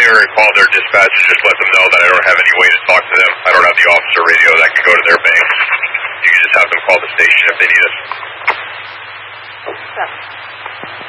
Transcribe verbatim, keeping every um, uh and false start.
or call their dispatch and just let them know that I don't have any way to talk to them. I don't have the officer radio that can go to their bank. You can just have them call the station if they need us. Seven.